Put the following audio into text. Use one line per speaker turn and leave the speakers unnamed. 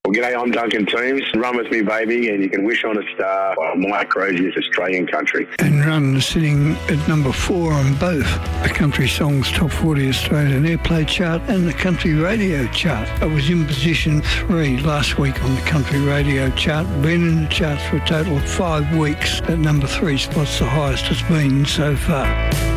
Well, g'day, I'm Duncan Toombs. Run With Me Baby, and you can wish on a star by Mike Crozier's Australian Country.
And Run sitting at number 4 on both the Country Songs Top 40 Australian Airplay chart and the Country Radio chart. It was in position 3 last week on the Country Radio chart, been in the charts for a total of 5 weeks. At number 3 spot's the highest it's been so far.